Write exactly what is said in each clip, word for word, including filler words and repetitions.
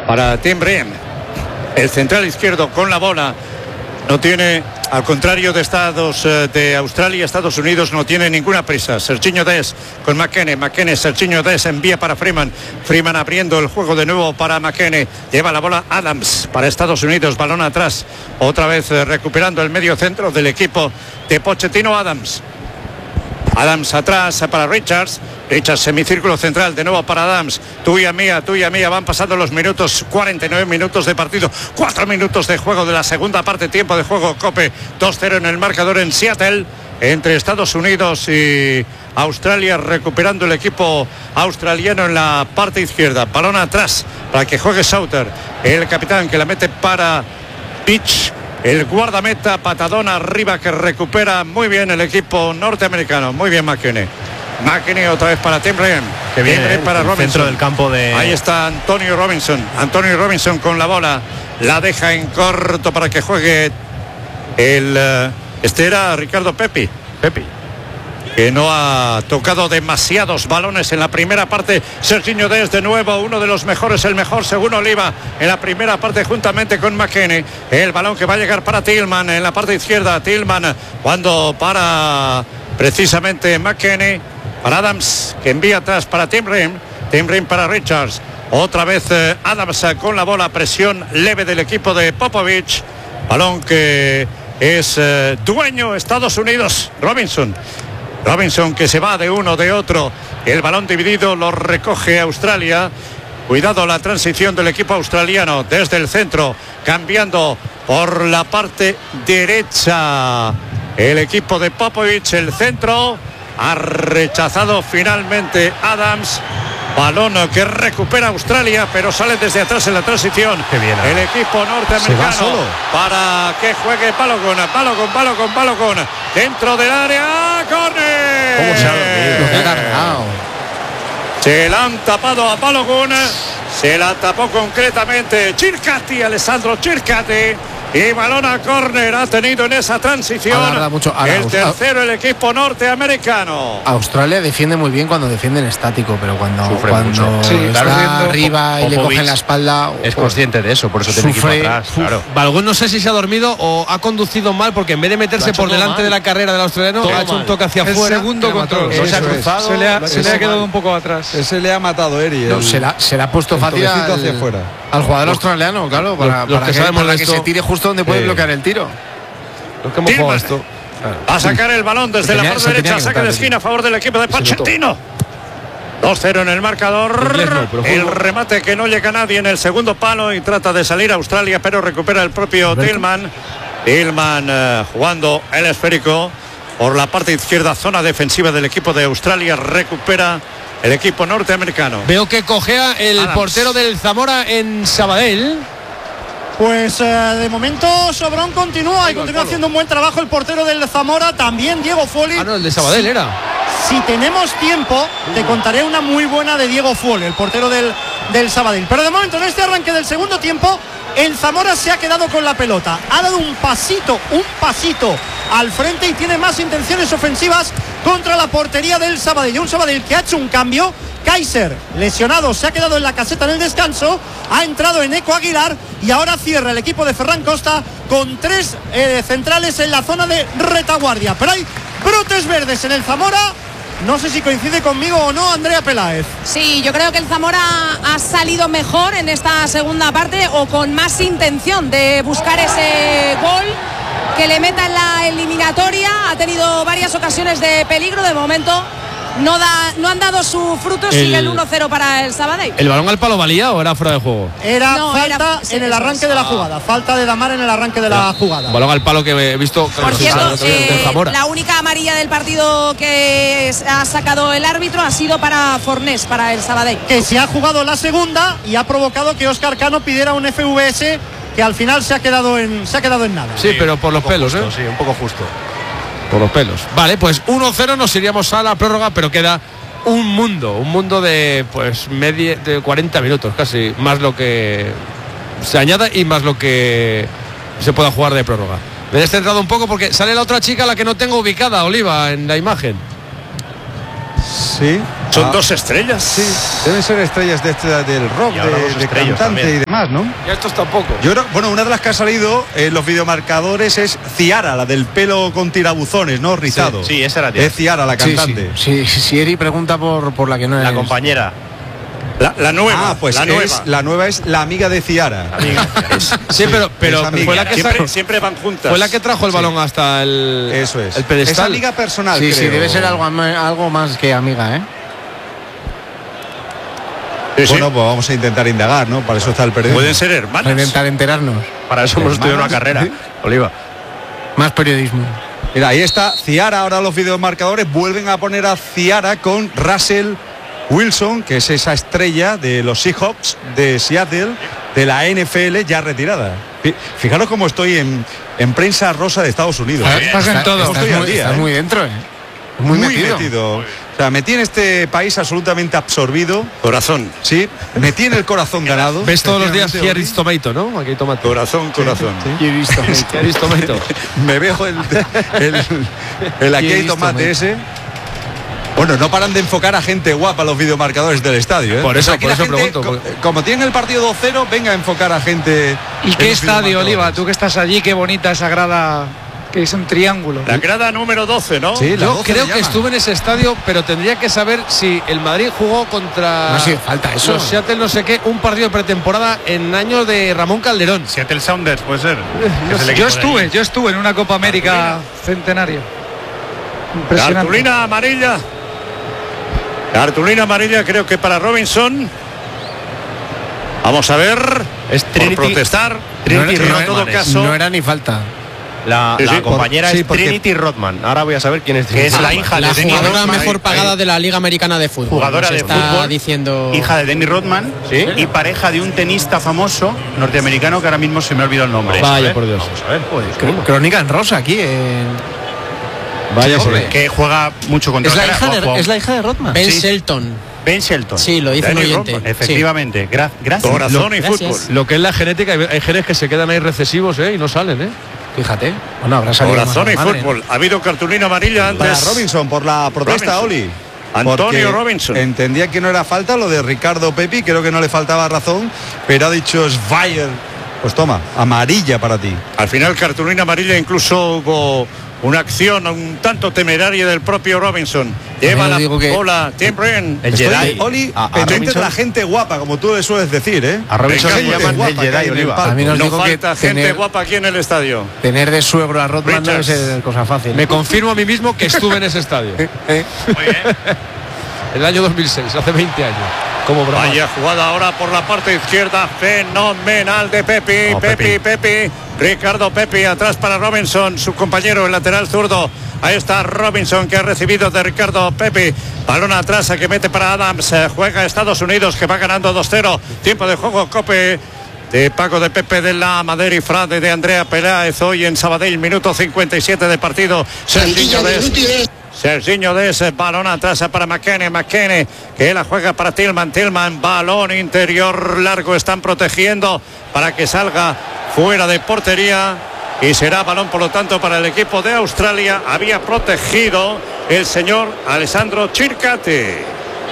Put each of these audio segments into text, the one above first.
para Tim Bream. El central izquierdo con la bola no tiene, al contrario de Estados de Australia, Estados Unidos no tiene ninguna prisa. Serginho Dest con McKennie, McKennie, Serginho Dest envía para Freeman, Freeman abriendo el juego de nuevo para McKennie, lleva la bola Adams para Estados Unidos, balón atrás, otra vez eh, recuperando el medio centro del equipo de Pochettino. Adams Adams atrás para Richards. Richards, semicírculo central, de nuevo para Adams. Tuya mía, tuya mía. Van pasando los minutos, cuarenta y nueve minutos de partido. cuatro minutos de juego de la segunda parte. Tiempo de juego, Cope. dos cero en el marcador en Seattle. Entre Estados Unidos y Australia, recuperando el equipo australiano en la parte izquierda. Balón atrás para que juegue Sauter. El capitán que la mete para Pitch. El guardameta, patadón arriba que recupera muy bien el equipo norteamericano. Muy bien McKennie. McKennie otra vez para Tim Bream. Que viene el para Robinson. Centro del campo de... Ahí está Antonio Robinson. Antonio Robinson con la bola. La deja en corto para que juegue el... Uh, este era Ricardo Pepi. Pepi. Que no ha tocado demasiados balones en la primera parte. Serginho Dest de nuevo, uno de los mejores, el mejor según Oliva en la primera parte juntamente con McKennie. El balón que va a llegar para Tillman en la parte izquierda. Tillman cuando para precisamente McKennie, para Adams que envía atrás para Tim Bream. Tim Bream para Richards. Otra vez eh, Adams con la bola, presión leve del equipo de Popovich. Balón que es eh, dueño Estados Unidos. Robinson. Robinson que se va de uno, de otro. El balón dividido lo recoge Australia. Cuidado la transición del equipo australiano desde el centro, cambiando por la parte derecha. El equipo de Popovich, el centro. Ha rechazado finalmente Adams. Balón que recupera Australia, pero sale desde atrás en la transición. Qué bien, el equipo norteamericano para que juegue Balogun, Balogun, Balogun, Balogun dentro del área. ¡Corner! ¿Cómo se ha dormido? Lo que ha cargado. Se la han tapado a Balogun. Se la tapó concretamente Circati, Alessandro Circati. Y balón a córner ha tenido en esa transición. Alarga mucho. Ahora, el tercero, el equipo norteamericano. Australia defiende muy bien cuando defienden estático, pero cuando, Sufre cuando mucho. sí, está claro, arriba y le cogen la espalda. Es consciente de eso, por eso tiene que ir para atrás. Claro. Balogun no sé si se ha dormido o ha conducido mal, porque en vez de meterse por delante mal. de la carrera del australiano, todo ha hecho mal. un toque hacia el afuera. El segundo control. No se ha cruzado. Se le ha, se le ha quedado mal. un poco atrás. Se le ha matado Eri. No, se, la, se le ha puesto fácil al, hacia afuera. al jugador australiano, claro, para, los, los para, que, que, sabemos para esto, que se tire justo donde puede eh, bloquear el tiro. Los que hemos Tillman. jugado esto. A sacar el balón desde tenía, la parte derecha, saque de esquina a favor del equipo de Pochettino. dos cero en el marcador. No, el remate que no llega a nadie en el segundo palo y trata de salir a Australia, pero recupera el propio Tillman. Tillman uh, jugando el esférico por la parte izquierda, zona defensiva del equipo de Australia. Recupera el equipo norteamericano. Veo que cojea el Adams. portero del Zamora en Sabadell. Pues eh, de momento Sobrón continúa y continúa haciendo un buen trabajo el portero del Zamora, también Diego Foley. Ah, no, el de Sabadell si, era. Si tenemos tiempo, te contaré una muy buena de Diego Foley, el portero del, del Sabadell. Pero de momento, en este arranque del segundo tiempo, el Zamora se ha quedado con la pelota. Ha dado un pasito, un pasito al frente y tiene más intenciones ofensivas contra la portería del Sabadell. Un Sabadell que ha hecho un cambio. Kaiser, lesionado, se ha quedado en la caseta en el descanso, ha entrado Eneco Aguilar y ahora cierra el equipo de Ferran Costa con tres eh, centrales en la zona de retaguardia. Pero hay brotes verdes en el Zamora. No sé si coincide conmigo o no, Andrea Peláez. Sí, yo creo que el Zamora ha salido mejor en esta segunda parte o con más intención de buscar ese gol que le meta en la eliminatoria. Ha tenido varias ocasiones de peligro, de momento No, da, no han dado su fruto, el, sigue el uno cero para el Sabadell. ¿El balón al palo valía o era fuera de juego? Era no, falta era, en el arranque es. de la jugada, falta de Damar en el arranque de la jugada. Balón al palo que he visto. Por no cierto, sé, eh, la única amarilla del partido que ha sacado el árbitro ha sido para Fornés, para el Sabadell. Que se ha jugado la segunda y ha provocado que Óscar Cano pidiera un F V S que al final se ha quedado en, se ha quedado en nada. Sí, sí, pero por los pelos, justo, ¿eh? Sí, un poco justo. Por los pelos. Vale, pues uno cero, nos iríamos a la prórroga, pero queda un mundo, un mundo de pues media, de cuarenta minutos casi, más lo que se añada y más lo que se pueda jugar de prórroga. Me he descentrado un poco porque sale la otra chica, la que no tengo ubicada, Oliva, en la imagen. Sí. Son Ah, dos estrellas. Sí, deben ser estrellas de este, del rock, Y ahora de, dos de estrellas cantante también. y demás, ¿no? Y estos tampoco. Yo creo, bueno, una de las que ha salido en los videomarcadores es Ciara, la del pelo con tirabuzones, ¿no? Rizado. Sí, sí, esa era Ciara. Es Ciara, la Sí, cantante. sí, sí, si Eri pregunta por, por la que no es. La compañera. La, la nueva. Ah, pues la es- nueva. la nueva es la amiga de Ciara. Sí, pero, pero es amiga. fue la que Siempre, trajo, siempre van juntas. fue la que trajo el Sí. balón hasta el, Eso es. el Es pedestal. amiga personal, Sí, sí, creo. debe ser algo, ama- algo más que amiga, ¿eh? Sí, sí. Bueno, pues vamos a intentar indagar, ¿no? Para eso está el periodismo. Pueden ser Para hermanas. intentar enterarnos. Para eso hemos estudiado una Hermanos. carrera. Oliva. Más periodismo. Mira, ahí está Ciara, ahora los videomarcadores vuelven a poner a Ciara con Russell Wilson, que es esa estrella de los Seahawks de Seattle, de la N F L ya retirada. Fi- Fijaros cómo estoy en, en prensa rosa de Estados Unidos. ¿eh? Estás en todo. Estás, Estoy al muy, día, estás ¿eh? muy dentro, ¿eh? Muy, Muy metido. metido. O sea, me tiene este país absolutamente absorbido. Corazón. Sí, me tiene el corazón ganado. Ves todos los días Efectivamente, Here is Tomato, ¿no? Aquí hay tomate. Corazón, corazón. Y he visto. Here is Tomato. Me veo el, el, el aquí Y he hay visto, tomate mate. ese. Bueno, no paran de enfocar a gente guapa los videomarcadores del estadio, ¿eh? Por eso- Aquí por la eso gente, pregunto, co- porque- Como tienen el partido dos cero, venga a enfocar a gente. ¿Y en qué los estadio, videomarcadores. Oliva? Tú que estás allí, qué bonita esa grada, que es un triángulo. La grada número doce, ¿no? Sí, la Yo doce creo le que llaman. estuve en ese estadio, pero tendría que saber si el Madrid jugó contra No hace falta eso. los Seattle no sé qué, un partido de pretemporada en años de Ramón Calderón. Seattle Sounders, puede ser. Que es el equipo Yo de estuve, allí. yo estuve en una Copa América centenario. Impresionante. Cartulina amarilla. Cartulina amarilla creo que para Robinson. Vamos a ver. Es Por Trinity. protestar. Trinity que en Rodman todo es. caso. No era ni falta. La, Sí, la sí, compañera por- sí, es porque- Trinity Rodman. Ahora voy a saber quién es Que Trinity es la Rodman. hija La de Denny jugadora Rodman. mejor pagada de la Liga Americana de Fútbol. Jugadora Nos de está fútbol, diciendo hija de Denny Rodman, ¿Sí? y pareja de un tenista famoso norteamericano que ahora mismo se me ha olvidado el nombre. Vaya por Dios. Vamos a ver. Cr- Crónica en rosa aquí. En... Vaya por hombre. Dios. Que juega mucho contra ¿Es, la el hija Ojo. de, ¿Es la hija de Rodman? Ben Sí. Shelton. Ben Shelton. Sí, lo dice un Danny oyente. Rodman, Efectivamente. Gra- gracias. Corazón y Gracias. fútbol. Lo que es la genética, hay- hay genes que se quedan ahí recesivos, ¿eh? Y no salen, ¿eh? Fíjate. Bueno, habrá salido Corazón más y la madre, fútbol. Ha habido cartulina amarilla antes. Para Robinson, por la protesta, Robinson. Oli. Antonio Porque Robinson. Entendía que no era falta lo de Ricardo Pepi, creo que no le faltaba razón, pero ha dicho Schweier. Pues toma, amarilla para ti. Al final cartulina amarilla, incluso hubo una acción un tanto temeraria del propio Robinson. Lleva También la digo que- bola Tim Bryan. El Estoy, Jedi. Oli, A- a pendiente de Robinson- la gente guapa, como tú le sueles decir, ¿eh? A Robinson Venga, le gente llaman guapa el que hay Jedi, en el Oliva. palco. A mí nos No dijo que falta gente tener, guapa aquí en el estadio. tener de suegro a Rodman no Richards. es cosa fácil. Me confirmo a mí mismo que estuve en ese estadio. Eh, El año dos mil seis, hace veinte años. Como broma. Vaya jugada ahora por la parte izquierda, fenomenal de Pepi, Oh, Pepi, Pepi. Pepi, Ricardo Pepi, atrás para Robinson, su compañero, el lateral zurdo. Ahí está Robinson, que ha recibido de Ricardo Pepi. Balón atrás, a que mete para Adams. Eh, Juega Estados Unidos, que va ganando dos cero. Tiempo de juego, Cope. De Paco de Pepe de la Madera y Frade de Andrea Peláez. Hoy en Sabadell, minuto cincuenta y siete de partido. Serginho Dest. Serginho Dest, balón atrás para McKennie, McKennie, que la juega para Tillman, Tillman, balón interior largo, están protegiendo para que salga fuera de portería y será balón por lo tanto para el equipo de Australia. Había protegido el señor Alessandro Circati.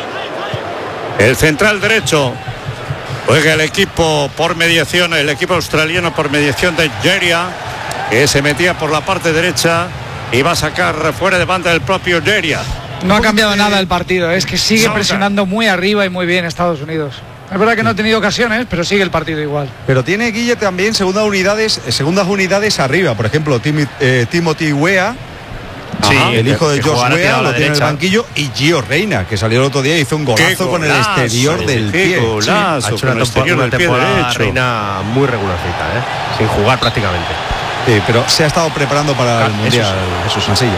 El central derecho juega el equipo por mediación, el equipo australiano por mediación de Geria, que se metía por la parte derecha y va a sacar fuera de banda el propio Geria. No ha cambiado nada el partido, es que sigue Salga. presionando muy arriba y muy bien Estados Unidos. Es verdad que no ha tenido ocasiones, pero sigue el partido igual. Pero tiene Guille también segundas unidades, eh, segundas unidades arriba. Por ejemplo, Timi- eh, Timothy Weah, Sí, el hijo de que Josh jugará tirado Weah, a la lo tiene en el derecha. banquillo, y Gio Reina, que salió el otro día y hizo un golazo con el golazo, exterior del qué pie. golazo. Ha hecho con una, el exterior temporada, del una pie temporada derecho. Reina muy regularcita, ¿eh? Sin jugar prácticamente. Sí, pero se ha estado preparando para Claro, el eso Mundial, sí, eso sí. Masilla.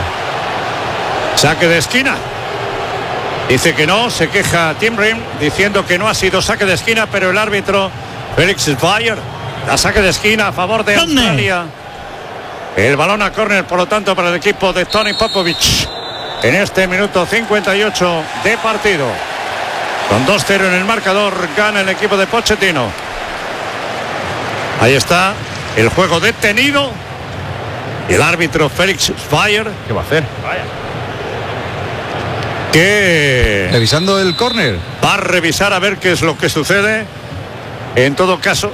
Saque de esquina. Dice que no, se queja Tim Brim diciendo que no ha sido saque de esquina, pero el árbitro Felix Bayer la saque de esquina a favor de Australia. El balón a córner, por lo tanto, para el equipo de Tony Popovich en este minuto cincuenta y ocho de partido. Con dos cero en el marcador, gana el equipo de Pochettino. Ahí está el juego detenido. Y el árbitro Felix Bayer ¿Qué va a hacer? que revisando el córner. Va a revisar a ver qué es lo que sucede. En todo caso,